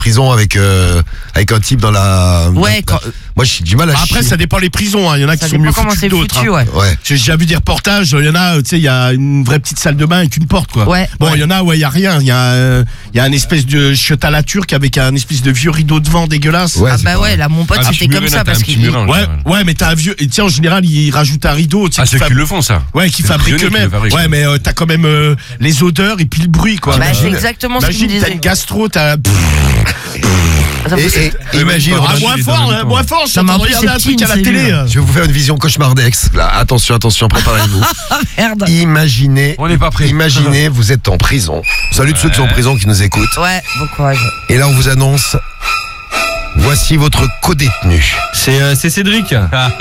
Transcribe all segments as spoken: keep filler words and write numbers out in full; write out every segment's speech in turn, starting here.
prison avec euh, avec un type dans la. Ouais. Dans, Quand... Moi, j'ai du mal à. Bah, après, chier. ça dépend les prisons. Hein. Il y en a Ça qui sont dépend mieux comment foutus c'est que d'autres. foutu, Hein. ouais. Ouais. J'ai déjà vu des reportages. Il y en a, tu sais, il y a une vraie petite salle de bain avec une porte, quoi. Ouais. Bon, il ouais. y en a, ouais, il y a rien. Il y a, euh, il y a une espèce de chiotte à la turque avec un espèce de vieux rideau devant dégueulasse. Ouais, Ah c'est bah pas ouais, vrai. là mon pote Ah, c'était petit comme murin, ça t'as parce un petit qu'il. murin. Ouais, ouais, mais t'as un vieux. Et tiens, en général, il rajoute un rideau. Tu sais, Ah, qui ceux fa- qui le font, ça. Ouais, qui C'est fabrique prisonniers qui le eux-mêmes. fabriquent. Ouais, mais euh, t'as quand même euh, les odeurs et puis le bruit, quoi. Bah, c'est Imagine- exactement ce qu'il me Imagine, t'as disait. une gastro, t'as. Attends, Et, faut- et, et imagine. Ouais, Ah, ouais, moins les fort, deux en là, même temps. moins fort. Je suis Non, mais en en train de plus, regarder un c'est truc à la petite, télé. c'est euh. Je vais vous faire une vision cauchemardex. Là, attention, attention, préparez-vous. Ah merde. Imaginez, On n'est pas prêt. imaginez, vous êtes en prison. Salut de ceux qui sont en prison qui nous écoutent. Ouais, bon courage. Et là, on vous annonce. Voici votre co-détenu. C'est euh, c'est Cédric. Et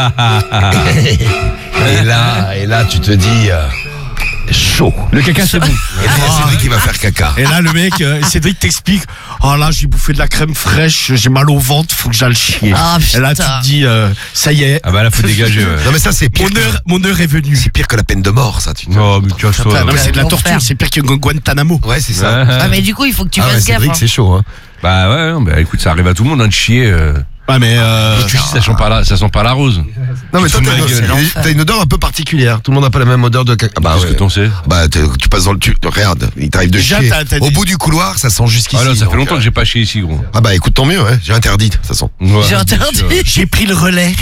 là, et là, tu te dis euh, chaud. Le caca c'est bon. Et là, c'est Cédric qui va faire caca. Et là, le mec, euh, Cédric t'explique. Oh là, j'ai bouffé de la crème fraîche, j'ai mal au ventre, faut que j'aille chier. Ah, Et là, tu putain. te dis, euh, ça y est, Ah bah là, faut dégager. ouais. Non mais ça c'est pire. mon que- heure, mon heure est venue. C'est pire que la peine de mort, ça. Tu te... Non, mais tu as ça. Non, mais Ouais, c'est de la l'enfer. torture, c'est pire que Guantanamo. Ouais, c'est ça. Ah mais du coup il faut que tu Ah ouais, fasses gaffe. Cédric, hein. c'est chaud. Hein. Bah ouais, non, bah écoute, ça arrive à tout le monde, hein, de chier. Euh... Ouais, mais euh, Tu dis, ça sent pas la, ça sent pas la rose. Non mais toi, Sous t'as ma une, gueule. t'as- t'as une odeur un peu particulière. Tout le monde n'a pas la même odeur de caca. Ah bah Qu'est-ce ouais. que t'en sais? Bah t'es- tu passes dans le tu regarde, il t'arrive de Déjà, chier. t'as- t'as Au dit- bout du couloir, ça sent jusqu'ici. Ah là, ça donc, fait longtemps euh, que j'ai pas chié ici, gros. Ah bah écoute, tant mieux, ouais. J'ai interdit de toute façon. Ouais, J'ai bien interdit. sûr. j'ai pris le relais.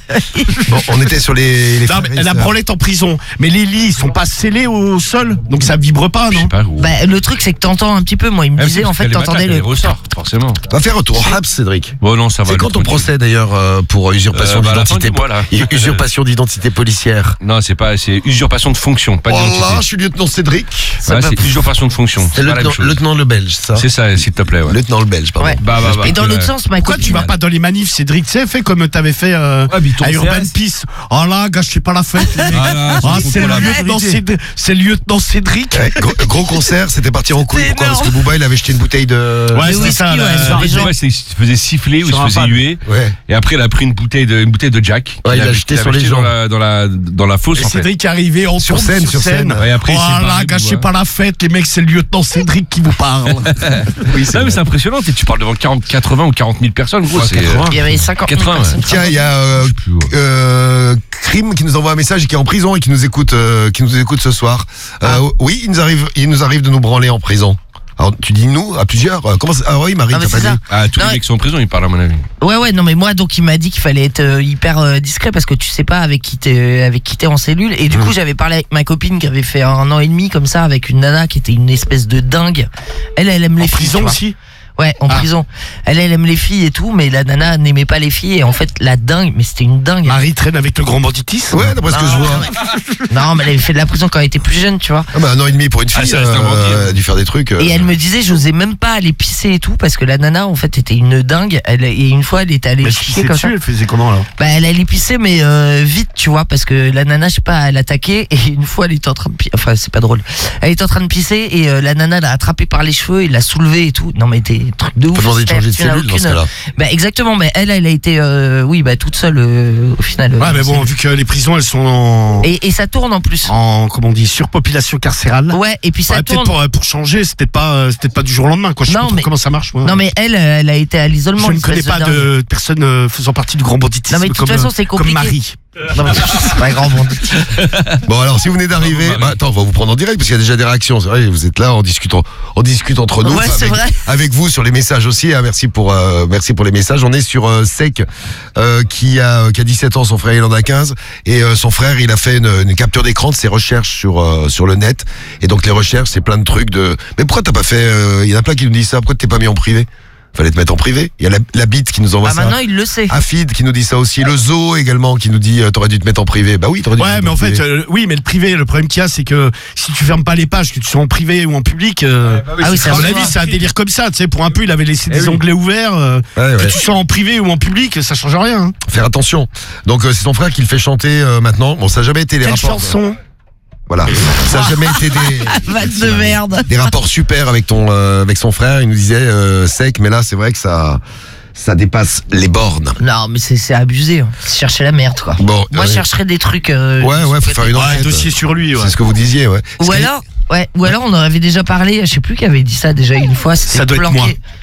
Bon, on était sur les. les Non, mais frères et la sœurs. branlette en prison. Mais les lits, ils sont pas scellés au sol, donc ça vibre pas, Je sais non? pas, gros. Bah le truc c'est que t'entends un petit peu. Moi il me Même disait si en fait les t'entendais macaques, le. elles ressortent, forcément. Va faire un tour au Habs, Cédric. Bon, non, ça va. C'est quand le ton tranquille. procès d'ailleurs euh, pour usurpation Euh, bah, à la fin d'identité du mois, là. usurpation d'identité policière. Non, c'est pas, c'est usurpation de fonction, pas Oh là, d'identité. je suis lieutenant Cédric. Ça Ouais, va- c'est usurpation de fonction. C'est C'est pas la même lieutenant, chose. lieutenant le Belge, ça. C'est ça, s'il te plaît, ouais. Lieutenant le Belge, pardon. Ouais. Bah, bah, bah. Et dans l'autre Ouais. sens ma Pourquoi copine. tu vas pas dans les manifs, Cédric? Tu sais, fais comme t'avais fait euh, Ouais, mais ton à Urban C R S. Peace. Oh là, gâchez pas la fête, les mecs. Ah, là, Ah, c'est c'est le pour la lieutenant vérité. Cédric. C'est le lieutenant Cédric. Ouais, gros, gros concert, c'était parti en couille. C'est Pourquoi? Parce que énorme. Booba, il avait jeté une bouteille de. Ouais, Le c'était whisky, ça. ouais, là. sur Ah, les gens. ouais, c'est- il se faisait siffler ou il Sur se un faisait pad. huer. Ouais. Et après, il a pris une bouteille de, une bouteille de Jack. Ouais, il l'a avait- jeté avait sur les jeté gens. Dans la, dans la, dans la fosse, Et en fait. Cédric est arrivé en Sur tombe, scène, sur scène. Ouais, après, il s'est Oh là, barré, gâchez ouais. pas la fête, les mecs, c'est le lieutenant Cédric qui vous parle. Oui, c'est Non, mais vrai. c'est impressionnant. Tu tu parles devant quarante, quatre-vingts ou quarante mille personnes, gros. Ouais, c'est, quatre-vingts. Il y avait cinquante mille quatre-vingts, personnes. Tiens, il y a euh, plus, ouais. euh, Crime qui nous envoie un message et qui est en prison et qui nous écoute, euh, qui nous écoute ce soir. Euh, oui, il nous arrive, il nous arrive de nous branler en prison. Alors tu dis nous à plusieurs. euh, Comment ça... Ah oui, Marie, Ah, mais t'as pas c'est ça. dit. Ah, tous Non, les mecs qui sont en prison, ils parlent à mon avis. Ouais ouais non mais moi donc il m'a dit qu'il fallait être euh, hyper euh, discret parce que tu sais pas avec qui t'es avec qui t'es en cellule et du Mmh. coup j'avais parlé avec ma copine qui avait fait un an et demi comme ça avec une nana qui était une espèce de dingue. Elle elle aime les En filles. prison tu vois. aussi. Ouais, en Ah. prison. Elle, elle aime les filles et tout, mais la nana n'aimait pas les filles. Et en fait, la dingue, mais c'était une dingue. Marie traîne avec le grand banditisme. Ouais, d'après ce que je vois. Non, mais elle avait fait de la prison quand elle était plus jeune, tu vois. Ah bah un an et demi pour une Ah, fille, ça reste un euh, bandit, hein. elle a dû faire des trucs. euh, Et elle me disait, j'osais même pas aller pisser et tout, parce que la nana, en fait, était une dingue. Elle, et une fois, elle était allée Mais pisser qui comme ça. dessus, elle faisait comment là? Bah, elle allait pisser, mais euh, vite, tu vois, parce que la nana, je sais pas, elle attaquait, et une fois, elle était en train de pisser. Enfin, c'est pas drôle. Elle était en train de pisser, et euh, la nana l'a attrapée par les cheveux, il l'a soulevée et tout. Non, mais des trucs de ouf. Faut demander de C'était- changer de tu n'as cellule dans ce aucune- cas-là. Bah, exactement, mais elle, elle a été, euh, oui, bah, toute seule, euh, au final. Ouais, euh, mais bon, vu que les prisons, elles sont en, Et, et ça tourne en plus. en comment on dit, surpopulation carcérale. Ouais, et puis ça Ouais, peut-être tourne. pour, pour changer, c'était pas, euh, c'était pas du jour au lendemain, quoi. Je sais Non, pas trop mais- comment ça marche, moi. Non, mais elle, euh, elle a été à l'isolement. je ne l'espèce connais pas dingue. de personne euh, faisant partie du grand banditisme. Non, mais de toute comme, façon, euh, c'est comme compliqué. Marie. Non, mais c'est pas grand bon. Bon alors si vous venez d'arriver, Bravo, bah, Marie. attends, on va vous prendre en direct parce qu'il y a déjà des réactions. C'est vrai, vous êtes là, on discute, en- on discute entre nous. Ouais, Enfin, c'est avec, vrai. avec vous sur les messages aussi. Hein, merci pour, euh, merci pour les messages. On est sur euh, Sec euh, qui a qui a dix-sept ans, son frère il en a quinze et euh, son frère il a fait une, une capture d'écran de ses recherches sur euh, sur le net et donc les recherches c'est plein de trucs de. Mais pourquoi t'as pas fait euh, Il y en a plein qui nous disent ça. Pourquoi t'es pas mis en privé? Fallait te mettre en privé. Il y a la, la bite qui nous envoie Ah, ça. maintenant, il le sait. Afid qui nous dit ça aussi. Le zoo également qui nous dit euh, t'aurais dû te mettre en privé. Bah oui, t'aurais dû te Ouais, mettre mais en fait, privé. euh, oui, mais le privé, le problème qu'il y a, c'est que si tu fermes pas les pages, que tu sois en privé ou en public, euh, Ah oui, c'est à mon vrai. avis, c'est un délire comme ça. Tu sais, pour un peu, il avait laissé des oui. onglets ouverts. euh, Ouais, Que ouais. tu sois en privé ou en public, ça change rien. Hein. Faire attention. Donc euh, c'est son frère qui le fait chanter euh, maintenant. Bon, ça n'a jamais été les Quelle rapports. chanson? Voilà. Ça n'a jamais été des, Va de merde. des rapports super avec ton euh, avec son frère. Il nous disait euh, Sec, mais là c'est vrai que ça ça dépasse les bornes. Non, mais c'est c'est abusé. Hein. C'est chercher la merde, quoi. Bon. Moi, euh, je chercherais des trucs. euh, Ouais, ouais, faut faire une Ouais, enquête. dossier sur lui. Ouais. C'est ce que vous disiez, ouais. Ou Parce que- alors, ouais, ou alors on en avait déjà parlé. Je sais plus qui avait dit ça déjà une fois. C'était Ça doit être planqué. moi.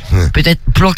Peut-être planqué